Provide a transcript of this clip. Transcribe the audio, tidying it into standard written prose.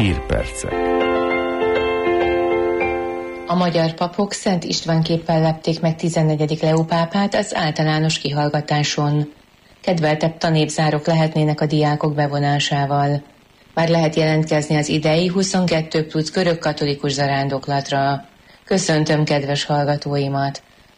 Hírpercek. A magyar papok Szent István képpel lepték meg 14. Leó pápát az általános kihallgatáson. Kedveltebb tanévzárok lehetnének a diákok bevonásával. Már lehet jelentkezni az idei 22+ görög katolikus zarándoklatra. Köszöntöm kedves hallgatóimat!